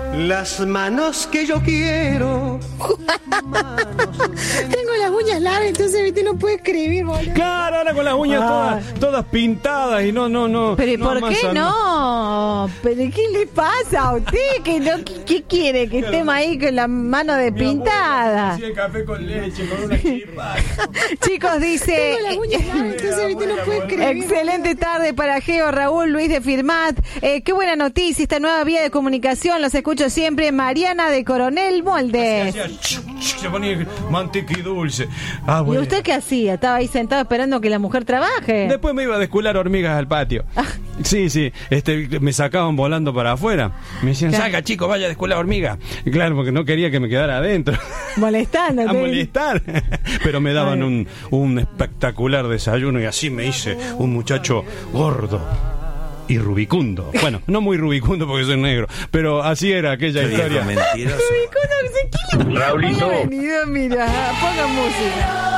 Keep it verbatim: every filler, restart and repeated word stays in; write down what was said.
Las manos que yo quiero. Tengo las uñas largas, entonces viste, no puedo escribir, boludo. Claro, ahora con las uñas Ah. todas, todas pintadas y no, no, no. Pero ¿y no por qué amasan. no? ¿Pero qué le pasa a usted? ¿Qué, no, qué, qué quiere? ¿Que estemos ahí con la mano de pintada? Hacía café con leche, con una chispa. Chicos, dice... Tengo las uñas largas, entonces viste, no puedo escribir. Excelente tarde para Geo, Raúl, Luis de Firmat. Eh, qué buena noticia, esta nueva vía de comunicación. Los escucho siempre. Mariana de Coronel Moldes. Hacía chuc, chuc, se ponía manteca y dulce. Ah, ¿Y bueno. usted qué hacía? ¿Estaba ahí sentado esperando que la mujer trabaje? Después me iba a descular hormigas al patio. Sí, sí, este, me sacaban volando para afuera. Me decían, Claro. salga chico, vaya a descular hormigas. Y claro, porque no quería que me quedara adentro. Molestando. A molestar. Pero me daban un, un espectacular desayuno y así me hice un muchacho gordo y rubicundo. Bueno, no muy rubicundo porque soy negro, pero así era aquella Qué historia. viejo mentiroso. Raulito. Raulito. Bienvenido, mira, ponga música.